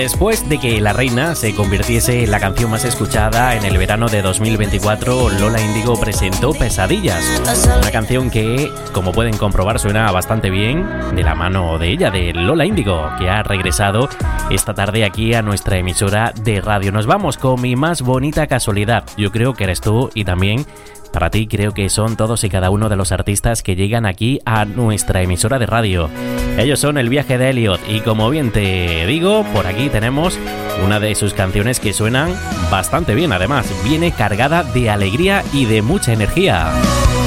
Después de que La Reina se convirtiese en la canción más escuchada en el verano de 2024, Lola Índigo presentó Pesadillas, una canción que, como pueden comprobar, suena bastante bien de la mano de ella, de Lola Índigo, que ha regresado esta tarde aquí a nuestra emisora de radio. Nos vamos con Mi Más Bonita Casualidad. Yo creo que eres tú y también para ti creo que son todos y cada uno de los artistas que llegan aquí a nuestra emisora de radio. Ellos son El Viaje de Elliot y, como bien te digo, por aquí tenemos una de sus canciones que suenan bastante bien. Además, viene cargada de alegría y de mucha energía.